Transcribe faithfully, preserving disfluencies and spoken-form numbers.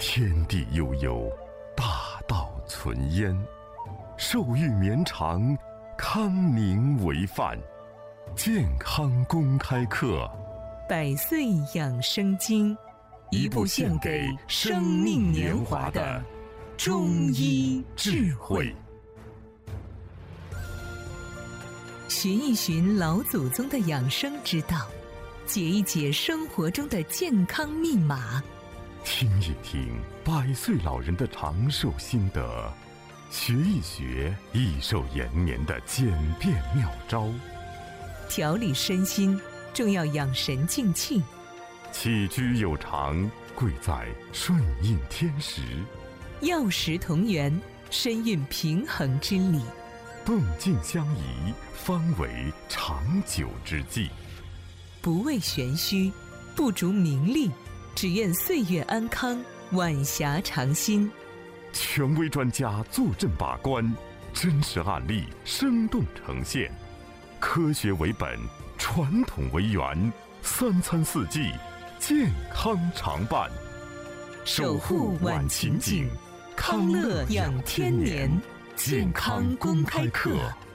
天地悠悠，大道存焉。寿欲绵长，康宁为范。健康公开课， 百岁养生经，一部献给生命年华的中医智慧。寻一寻老祖宗的养生之道，解一解生活中的健康密码， 听一听百岁老人的长寿心得，学一学益寿延年的简便妙招。 调理身心，重要养神静气。 起居有常，贵在顺应天时。 药食同源，身运平衡之理。 动静相宜，方为长久之计。 不为玄虚，不逐名利，只愿岁月安康，晚霞长新。 权威专家坐镇把关，真实案例生动呈现。科学为本，传统为源，三餐四季，健康常伴。 守护晚晴景，康乐养天年。健康公开课。